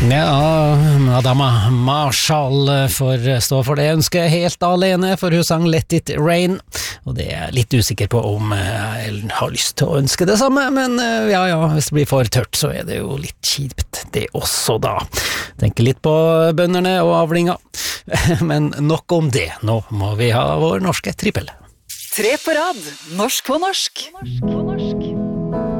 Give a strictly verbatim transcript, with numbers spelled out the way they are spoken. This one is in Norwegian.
Ja, Madama Marshall får stå for det ønsket helt alene, for hun sang Let It Rain, og det er jeg litt usikker på om jeg har lyst til å ønske det samme, men ja, ja, hvis det blir for tørt, så er det jo litt kjipt det også da. Tenker litt på bønderne og avlinga, men nok om det, nå må vi ha vår norske trippel. Tre på rad, norsk på norsk.